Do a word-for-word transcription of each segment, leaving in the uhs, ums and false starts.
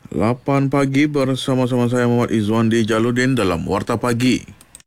lapan pagi bersama-sama saya Muhammad Izwandi Jaludin dalam Warta Pagi.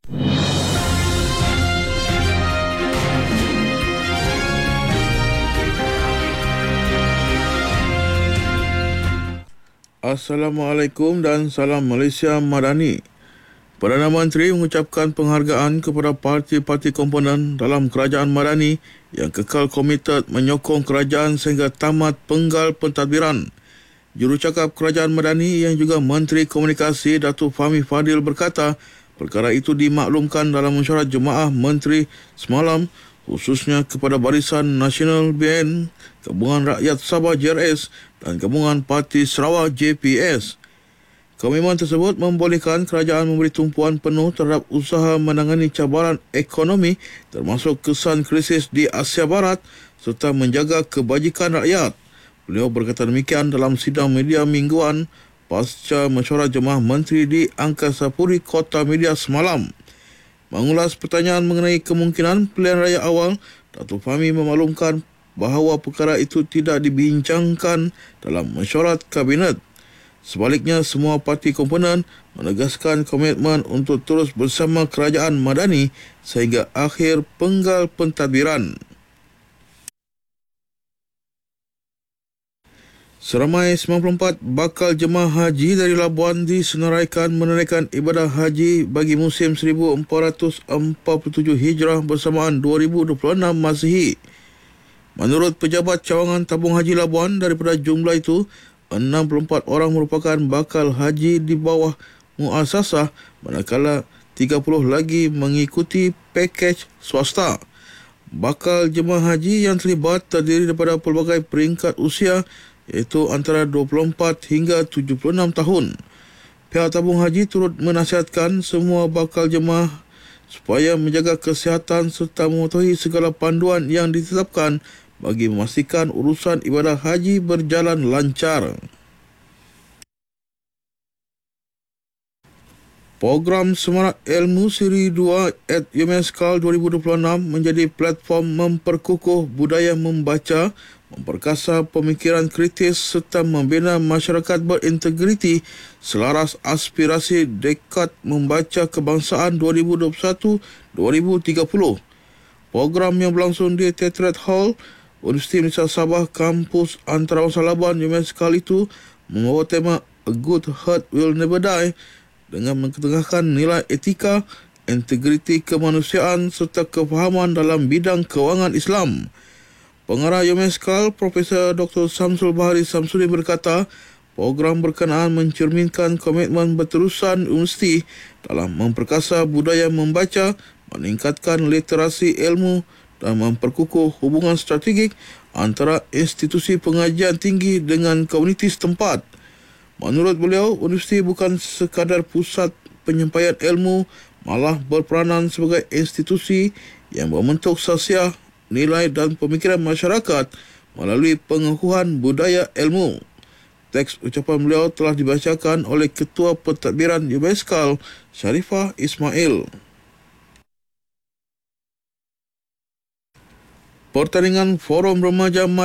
Assalamualaikum dan salam Malaysia Madani. Perdana Menteri mengucapkan penghargaan kepada parti-parti komponen dalam kerajaan Madani yang kekal komited menyokong kerajaan sehingga tamat penggal pentadbiran. Jurucakap Kerajaan Madani yang juga Menteri Komunikasi Datuk Fahmi Fadil berkata perkara itu dimaklumkan dalam mesyuarat Jemaah Menteri semalam, khususnya kepada Barisan Nasional B N, Gabungan Rakyat Sabah J R S dan Gabungan Parti Sarawak J P S. Komitmen tersebut membolehkan kerajaan memberi tumpuan penuh terhadap usaha menangani cabaran ekonomi termasuk kesan krisis di Asia Barat serta menjaga kebajikan rakyat. Beliau berkata demikian dalam sidang media mingguan pasca mesyuarat Jemaah Menteri di Angkasa Puri Kota Media semalam. Mengulas pertanyaan mengenai kemungkinan pilihan raya awal, Datuk Fahmi memaklumkan bahawa perkara itu tidak dibincangkan dalam mesyuarat Kabinet. Sebaliknya, semua parti komponen menegaskan komitmen untuk terus bersama Kerajaan Madani sehingga akhir penggal pentadbiran. Seramai sembilan puluh empat bakal jemaah haji dari Labuan disenaraikan menunaikan ibadah haji bagi musim seribu empat ratus empat puluh tujuh Hijrah bersamaan dua ribu dua puluh enam Masihi. Menurut Pejabat Cawangan Tabung Haji Labuan, daripada jumlah itu, enam puluh empat orang merupakan bakal haji di bawah muasasah, manakala tiga puluh lagi mengikuti pakej swasta. Bakal jemaah haji yang terlibat terdiri daripada pelbagai peringkat usia, iaitu antara dua puluh empat hingga tujuh puluh enam tahun. Pihak tabung haji turut menasihatkan semua bakal jemaah supaya menjaga kesihatan serta mematuhi segala panduan yang ditetapkan bagi memastikan urusan ibadah haji berjalan lancar. Program Semarak Ilmu Seri dua at UMSCAL dua ribu dua puluh enam menjadi platform memperkukuh budaya membaca, memperkasa pemikiran kritis serta membina masyarakat berintegriti selaras aspirasi Dekad Membaca Kebangsaan dua ribu dua puluh satu hingga dua ribu tiga puluh. Program yang berlangsung di Teatret Hall, Universiti Malaysia Sabah, Kampus Antarabangsa Labuan UMSCAL itu membawa tema A Good Heart Will Never Die dengan mengetengahkan nilai etika, integriti kemanusiaan serta kefahaman dalam bidang kewangan Islam. Pengarah UMSCAL, Profesor Doktor Samsul Bahari Samsudin berkata, program berkenaan mencerminkan komitmen berterusan universiti dalam memperkasa budaya membaca, meningkatkan literasi ilmu dan memperkukuh hubungan strategik antara institusi pengajian tinggi dengan komuniti setempat. Menurut beliau, universiti bukan sekadar pusat penyampaian ilmu, malah berperanan sebagai institusi yang membentuk sasiah nilai dan pemikiran masyarakat melalui pengakuan budaya ilmu. Teks ucapan beliau telah dibacakan oleh Ketua Pentadbiran UMSCAL, Sharifah Ismail. Pertandingan Forum Remaja